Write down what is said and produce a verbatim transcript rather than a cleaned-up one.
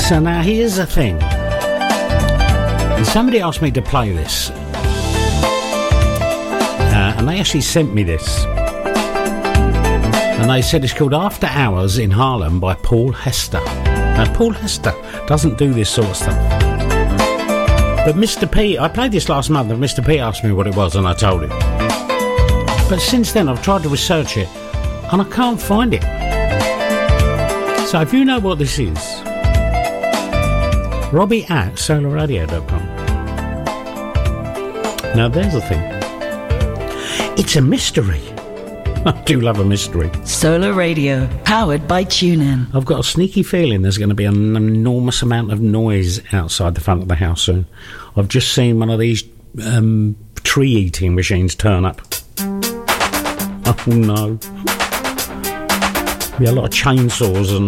So now here's the thing. And somebody asked me to play this. Uh, and they actually sent me this. And they said it's called After Hours in Harlem by Paul Hester. Now, Paul Hester doesn't do this sort of stuff. But Mister P, I played this last month and Mister P asked me what it was and I told him. But since then I've tried to research it and I can't find it. So if you know what this is, Robbie at solar radio dot com. Now there's the thing. It's a mystery. I do love a mystery. Solar Radio, powered by TuneIn. I've got a sneaky feeling there's going to be an enormous amount of noise outside the front of the house soon. I've just seen one of these um, tree-eating machines turn up. Oh no. There'll be a lot of chainsaws and